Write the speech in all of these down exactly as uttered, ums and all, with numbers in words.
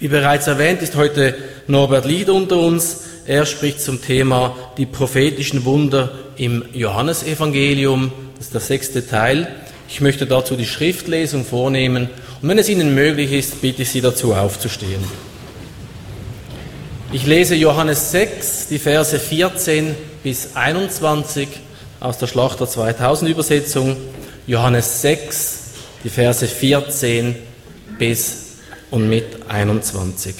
Wie bereits erwähnt, ist heute Norbert Lied unter uns. Er spricht zum Thema die prophetischen Wunder im Johannesevangelium. Das ist der sechste Teil. Ich möchte dazu die Schriftlesung vornehmen. Und wenn es Ihnen möglich ist, bitte ich Sie dazu aufzustehen. Ich lese Johannes sechs, die Verse vierzehn bis einundzwanzig aus der Schlachter zweitausend Übersetzung. Johannes sechs, die Verse vierzehn bis und mit einundzwanzig.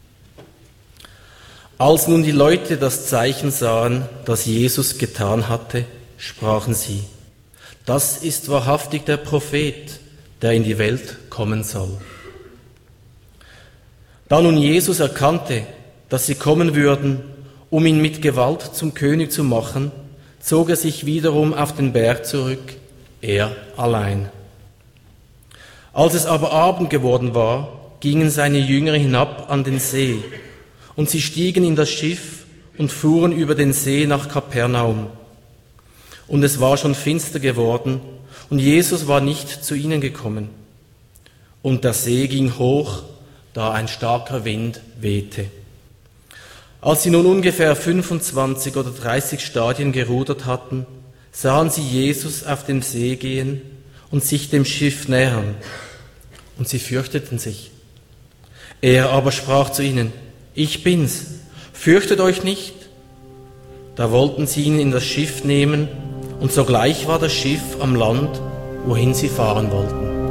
Als nun die Leute das Zeichen sahen, das Jesus getan hatte, sprachen sie: Das ist wahrhaftig der Prophet, der in die Welt kommen soll. Da nun Jesus erkannte, dass sie kommen würden, um ihn mit Gewalt zum König zu machen, zog er sich wiederum auf den Berg zurück, er allein. Als es aber Abend geworden war, gingen seine Jünger hinab an den See, und sie stiegen in das Schiff und fuhren über den See nach Kapernaum. Und es war schon finster geworden, und Jesus war nicht zu ihnen gekommen. Und der See ging hoch, da ein starker Wind wehte. Als sie nun ungefähr fünfundzwanzig oder dreißig Stadien gerudert hatten, sahen sie Jesus auf dem See gehen und sich dem Schiff nähern. Und sie fürchteten sich. Er aber sprach zu ihnen: Ich bin's, fürchtet euch nicht. Da wollten sie ihn in das Schiff nehmen, und sogleich war das Schiff am Land, wohin sie fahren wollten.